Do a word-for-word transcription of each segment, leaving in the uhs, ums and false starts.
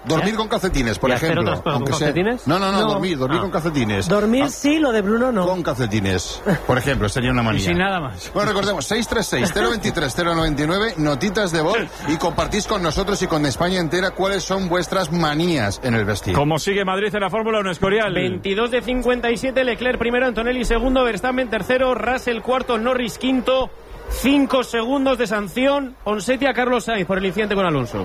Dormir con calcetines, por ¿Y hacer ejemplo. otras cosas Aunque con sea... calcetines? No, no, no, No. dormir, dormir Ah. con calcetines. Dormir Ah, sí, lo de Bruno no. con calcetines, por ejemplo, sería una manía. Y sin nada más. Bueno, recordemos, seis tres seis, cero dos tres, cero nueve nueve, notitas de voz, y compartís con nosotros y con España entera cuáles son vuestras manías en el vestir. ¿Cómo sigue Madrid en la Fórmula uno, Escorial? veintidós de cincuenta y siete, Leclerc primero, Antonelli segundo, Verstappen tercero, Russell cuarto, Norris quinto. Cinco segundos de sanción, Ponseti a Carlos Sainz por el incidente con Alonso.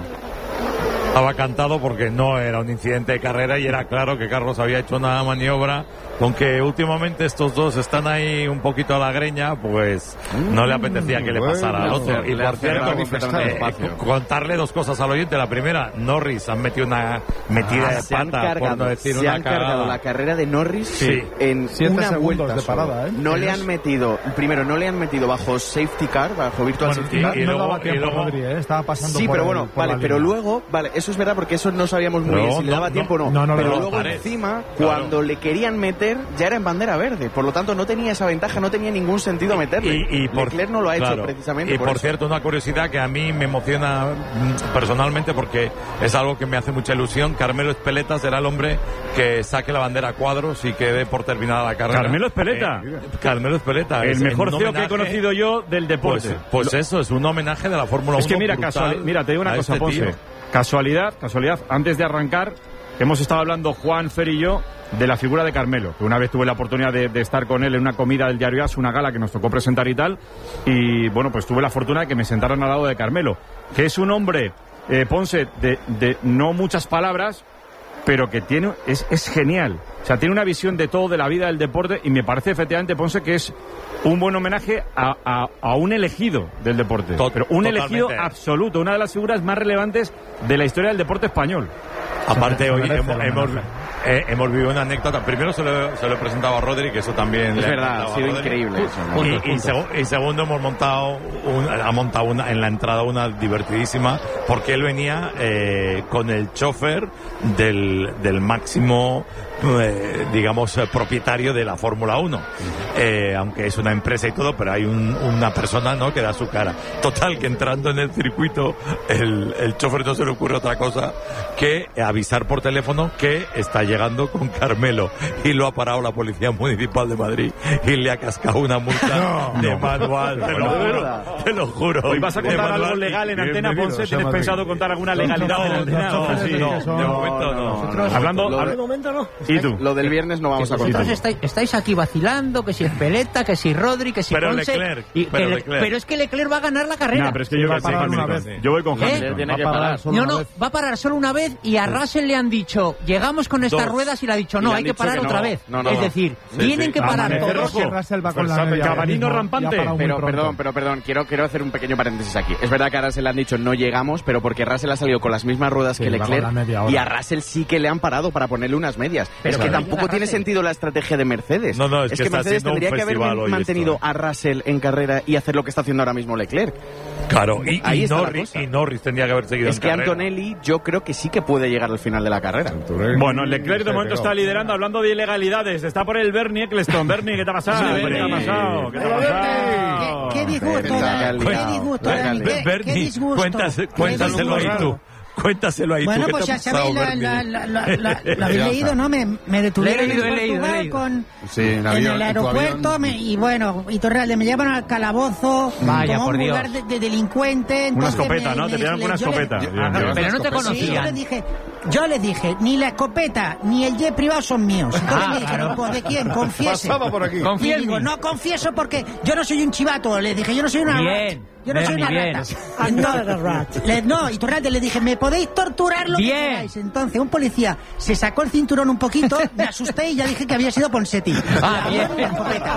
Estaba cantado porque no era un incidente de carrera y era claro que Carlos había hecho una maniobra, con que últimamente estos dos están ahí un poquito a la greña, pues no le apetecía que le pasara al otro. Y por cierto, eh, contarle dos cosas al oyente. La primera, Norris han metido una metida Ah, de se han pata, cargado, por no decir se una han cargado cagada. la carrera de Norris Sí. en Siete una segundos vuelta de parada, solo. ¿eh? No le han metido, primero no le han metido bajo safety car, bajo virtual Bueno, safety y- car. y no luego- daba tiempo, y luego- Rodri, ¿eh? Estaba pasando Sí, por pero el- bueno, por vale, la pero línea. luego, vale, eso es verdad porque eso no sabíamos muy No, bien si le no, daba no. tiempo o no. No, no, pero no, luego Pared. encima, Claro. cuando le querían meter, ya era en bandera verde. Por lo tanto, no tenía esa ventaja, no tenía ningún sentido meterle. Y, y por, Leclerc no lo ha hecho claro. precisamente Y por, por, eso. cierto, una curiosidad que a mí me emociona mm, personalmente porque es algo que me hace mucha ilusión. Carmelo Espeleta será el hombre que saque la bandera a cuadros y que dé por terminada la carrera. Carmelo Espeleta. Eh, Carmelo Espeleta. El es mejor un C E O que he homenaje- conocido yo del deporte. Pues, pues eso, es un homenaje de la Fórmula uno. Es que mira, brutal casuali- mira, te digo una a cosa, este Ponce. tío. Casualidad, casualidad, antes de arrancar, hemos estado hablando Juan, Fer y yo de la figura de Carmelo, que una vez tuve la oportunidad de, de estar con él en una comida del Diario As, una gala que nos tocó presentar y tal, y bueno, pues tuve la fortuna de que me sentaran al lado de Carmelo, que es un hombre, eh, Ponce, de, de no muchas palabras, pero que tiene es, es genial. O sea, tiene una visión de todo, de la vida del deporte, y me parece efectivamente, Ponce, que es un buen homenaje a, a, a un elegido del deporte. Tot- pero un totalmente. elegido absoluto, una de las figuras más relevantes de la historia del deporte español. Aparte, Se hoy merece hemos, la hemos, homenaje. eh, hemos vivido una anécdota. Primero se lo, se lo he presentado a Rodri, que eso también Es le ha verdad, encantado ha a sido Rodri. increíble eso, ¿no? Y, Puntos, y puntos. segu- y segundo, hemos montado un- ha montado una, en la entrada una divertidísima, porque él venía eh, con el chofer del, del máximo, eh, digamos, eh, propietario de la Fórmula uno. Eh, aunque es una empresa y todo, pero hay un- una persona, ¿no?, que da su cara. Total, que entrando en el circuito, el, el chofer no se le ocurre otra cosa que avisar por teléfono que está llegando con Carmelo, y lo ha parado la Policía Municipal de Madrid y le ha cascado una multa de manual. Te lo juro, te lo juro. Hoy vas a De contar manual. algo legal en Y- Antena, bienvenido, Ponce. sea ¿Tienes Madrid. pensado contar alguna legalidad No, en Antena? no, o sí, sí? no, de momento no. Hablando, Lo de- De momento no. ¿y tú? Lo del viernes no vamos a contar. Vosotros estáis, estáis aquí vacilando, que si Espeleta, que si Rodri, que si Pero Ponce. Leclerc, y pero que Le- Leclerc. pero es que Leclerc va a ganar la carrera. No, pero es que yo Va voy a parar con una Hamilton. vez. Yo voy con ¿Eh? Hamilton. Tiene Va que a parar parar. solo No, una no, vez. va a parar solo una vez y a Russell le han dicho, llegamos con estas Dos. ruedas y le ha dicho, Y no, le hay han que dicho parar que otra no. vez. No, no, es no. decir, Sí, tienen sí. que parar Amanecer todos. rojo. Que Russell va con la Verstappen, media Cabanino mismo, rampante. y ha parado muy Pero, pronto. perdón, pero perdón, quiero, quiero hacer un pequeño paréntesis aquí. Es verdad que a Russell le han dicho no llegamos, pero porque Russell ha salido con las mismas ruedas Sí, que va con Leclerc, la media hora. y a Russell sí que le han parado para ponerle unas medias. Pero es que que tampoco llega tiene Russell. sentido la estrategia de Mercedes. No, no, es que está Mercedes siendo un tendría que haber festival hoy mantenido esto. a Russell en carrera y hacer lo que está haciendo ahora mismo Leclerc. Claro, y, Ahí y está la Norris, cosa. y Norris tendría que haber seguido Es en que carrera. Antonelli yo creo que sí que puede llegar al final de la carrera. Bueno, Leclerc de momento está liderando, hablando de ilegalidades. Está por el Bernie Eccleston. Bernie, ¿qué te ha pasado? Sí, ¿Qué te ha Bernie. pasado? ¿Qué te ha pasado? Qué, qué disgusto, Bernie, Dani, qué qué liado, disgusto, qué Dani, liado. qué, qué Bernie, disgusto. cuéntase- qué cuéntaselo ahí disgusto. tú. Cuéntaselo ahí Bueno, tú. pues ¿Qué ya te ha pasado, sabéis, la, Bernie? la, la, la, la, lo habéis leído, ¿no? Me, me detuvieron He leído, en he leído, he Portugal leído. con, Sí, en en avión, el en tu aeropuerto, avión. me- y bueno, y Torrealde, me llevan al calabozo Vaya, como por un Dios. lugar de, de delincuente. Una entonces escopeta, me- ¿no? me- Te pillaron con una yo le- escopeta. yo- Bien, bien. Pero no te Sí, yo conocían. les dije, yo les dije, ni la escopeta ni el jet privado son míos. Entonces Ah, me dijeron, claro. pues ¿de quién? Confiese. Pasaba por aquí. Confía Y en digo, mí. no confieso porque yo no soy un chivato. Les dije, yo no soy una Bien, rata. Yo no soy Bernie, una bien. rata. Entonces, le- no, y Torralde le dije, me podéis torturar lo Bien. que queráis. Entonces, un policía se sacó el cinturón un poquito, me asusté y ya dije que había sido Ponseti. Ah, bien. Una escopeta.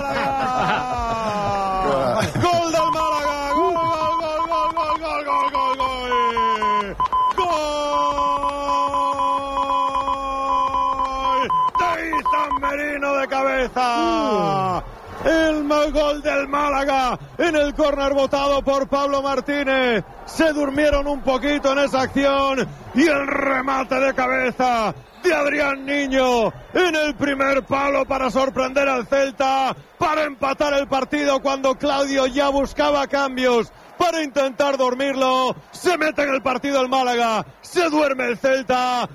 ¡Gol del Málaga! ¡Gol, gol, gol, gol, gol, gol, gol, gol, gol! ¡Gol! ¡De Izan Merino de cabeza! El mal gol del Málaga en el córner votado por Pablo Martínez. Se durmieron un poquito en esa acción y el remate de cabeza de Adrián Niño en el primer palo para sorprender al Celta, para empatar el partido cuando Claudio ya buscaba cambios para intentar dormirlo. Se mete en el partido el Málaga, se duerme el Celta.